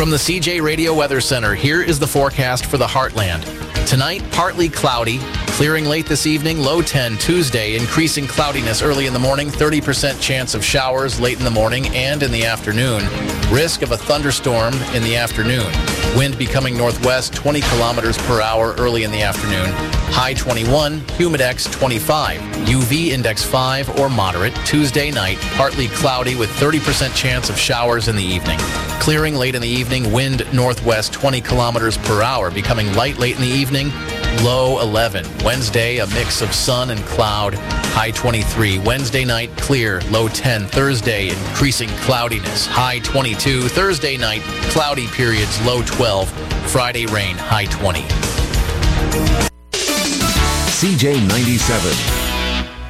From the CJ Radio Weather Center, here is the forecast for the Heartland. Tonight, partly cloudy, clearing late this evening, low 10 Tuesday, increasing cloudiness early in the morning, 30% chance of showers late in the morning and in the afternoon. Risk of a thunderstorm in the afternoon. Wind becoming northwest, 20 kilometers per hour early in the afternoon. High 21, humidex 25, UV index 5 or moderate. Tuesday night, partly cloudy with 30% chance of showers in the evening. Clearing late in the evening, wind northwest 20 kilometers per hour, becoming light late in the evening, low 11. Wednesday, a mix of sun and cloud, high 23. Wednesday night, clear, low 10. Thursday, increasing cloudiness, high 22. Thursday night, cloudy periods, low 12. Friday, rain, high 20. CJ 97.